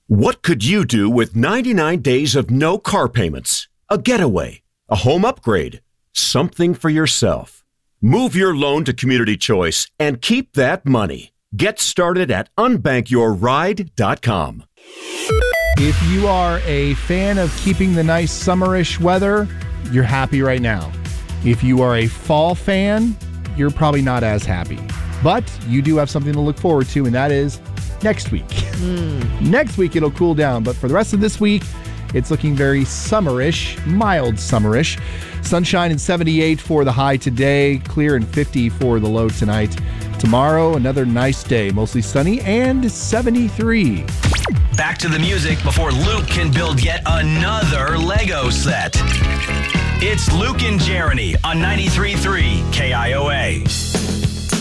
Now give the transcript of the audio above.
What could you do with 99 days of no car payments? A getaway, a home upgrade, something for yourself. Move your loan to Community Choice and keep that money. Get started at unbankyourride.com. If you are a fan of keeping the nice summerish weather, you're happy right now. If you are a fall fan, you're probably not as happy. But you do have something to look forward to, and that is next week. Next week, it'll cool down. But for the rest of this week, it's looking very summerish, mild summerish. Sunshine and 78 for the high today. Clear and 50 for the low tonight. Tomorrow, another nice day. Mostly sunny and 73. Back to the music before Luke can build yet another Lego set. It's Luke and Jeremy on 93.3 KIOA.